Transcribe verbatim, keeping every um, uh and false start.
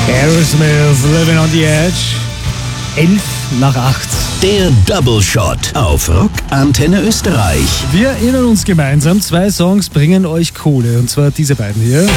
Aerosmith, Living on the Edge. Elf nach acht. Der Double Shot auf Rock Antenne Österreich. Wir erinnern uns gemeinsam, zwei Songs bringen euch Kohle. Und zwar diese beiden hier.